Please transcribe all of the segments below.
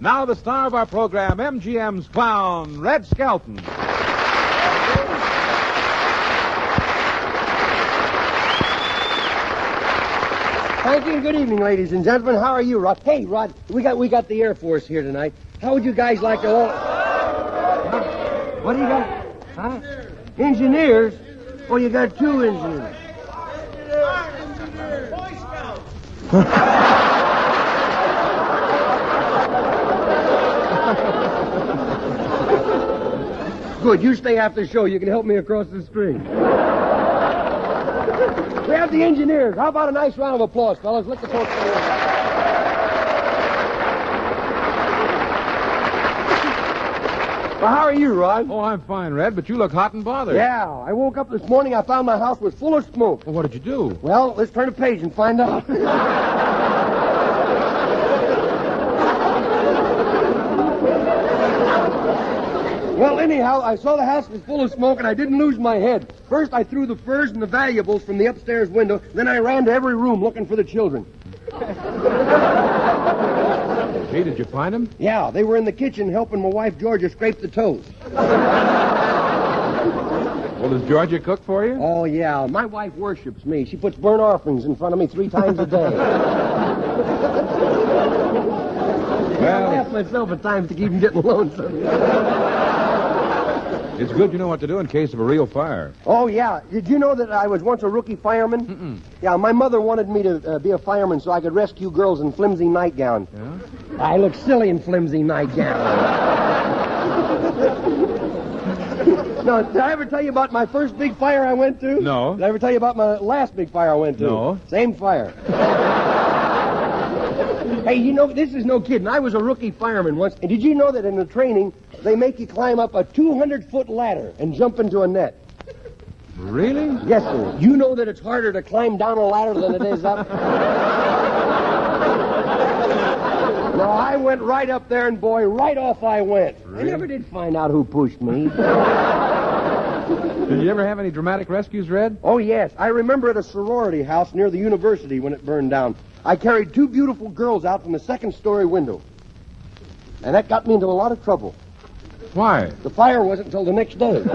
Now the star of our program, MGM's clown, Red Skelton. Thank you and good evening, ladies and gentlemen. How are you, Rod? Hey, Rod, we got the Air Force here tonight. How would you guys like to all... What do you got? Huh? Engineers? Oh, you got two engineers. Boy Scouts. Good, you stay after the show. You can help me across the street. We have the engineers. How about a nice round of applause, fellas? Let the folks know. Well, how are you, Rod? Oh, I'm fine, Red, but you look hot and bothered. Yeah, I woke up this morning, I found my house was full of smoke. Well, what did you do? Well, let's turn a page and find out. Well, anyhow, I saw the house was full of smoke, and I didn't lose my head. First, I threw the furs and the valuables from the upstairs window. Then I ran to every room looking for the children. Gee, did you find them? Yeah, they were in the kitchen helping my wife, Georgia, scrape the toast. Well, does Georgia cook for you? Oh, yeah. My wife worships me. She puts burnt offerings in front of me 3 times a day. Well, I laugh myself at times to keep from getting lonesome. It's good you know what to do in case of a real fire. Oh, yeah. Did you know that I was once a rookie fireman? Mm-mm. Yeah, my mother wanted me to be a fireman so I could rescue girls in flimsy nightgowns. Yeah? I look silly in flimsy nightgowns. No, did I ever tell you about my first big fire I went to? No. Did I ever tell you about my last big fire I went to? No. Same fire. Hey, you know, this is no kidding. I was a rookie fireman once, and did you know that in the training, they make you climb up a 200-foot ladder and jump into a net? Really? Yes, sir. You know that it's harder to climb down a ladder than it is up? No, I went right up there, and boy, right off I went. Really? I never did find out who pushed me. Did you ever have any dramatic rescues, Red? Oh, yes. I remember at a sorority house near the university when it burned down. I carried 2 beautiful girls out from the 2nd-story window. And that got me into a lot of trouble. Why? The fire wasn't until the next day.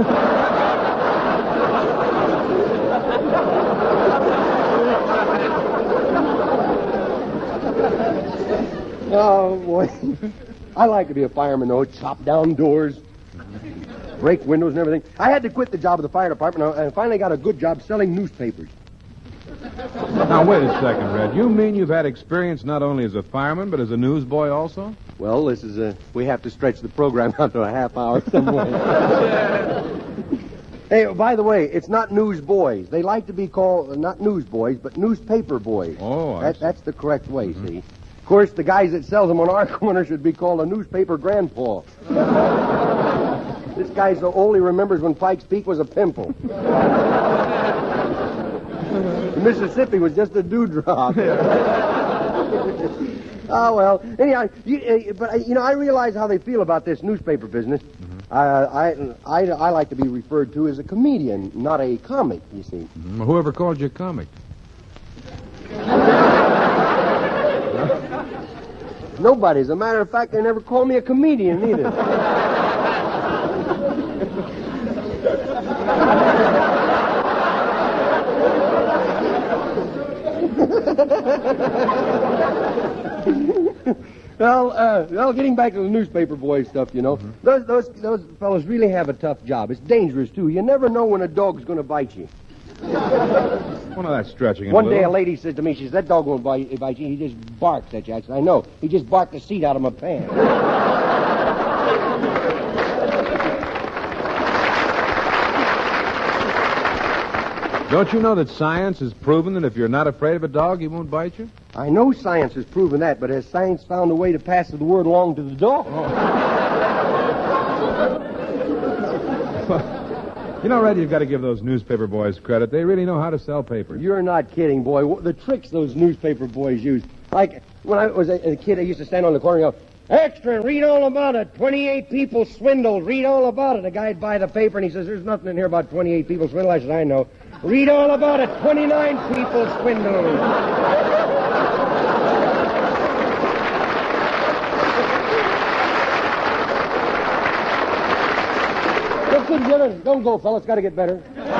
Oh, boy. I like to be a fireman, though. Chop down doors, break windows and everything. I had to quit the job of the fire department, and I finally got a good job selling newspapers. Now, wait a second, Red. You mean you've had experience not only as a fireman, but as a newsboy also? Well, this is we have to stretch the program out to a half hour some way. Hey, by the way, it's not newsboys. They like to be called not newsboys, but newspaper boys. Oh, That's the correct way, see? Of course, the guys that sell them on our corner should be called a newspaper grandpa. This guy so old he remembers when Pikes Peak was a pimple. Mississippi was just a dewdrop. Oh, well. Anyhow, I realize how they feel about this newspaper business. Mm-hmm. I like to be referred to as a comedian, not a comic, you see. Mm-hmm. Whoever called you a comic? Nobody. As a matter of fact, they never called me a comedian either. Well, getting back to the newspaper boy stuff, you know, mm-hmm. those fellows really have a tough job. It's dangerous, too. You never know when a dog's going to bite you. Well, no, that's stretching it One a day little. a lady says to me, she says, that dog won't bite you. He just barks at you. I said, I know. He just barked the seat out of my pants. Don't you know that science has proven that if you're not afraid of a dog, he won't bite you? I know science has proven that, but has science found a way to pass the word along to the dog? You know, Red, you've got to give those newspaper boys credit. They really know how to sell paper. You're not kidding, boy. The tricks those newspaper boys use. Like, when I was a kid, I used to stand on the corner and go, extra, and read all about it. 28 people swindled. Read all about it. A guy'd buy the paper, and he says, there's nothing in here about 28 people swindled. I said, I know. Read all about it. 29 people swindled. Quit yelling. Don't go, fellas. Got to get better.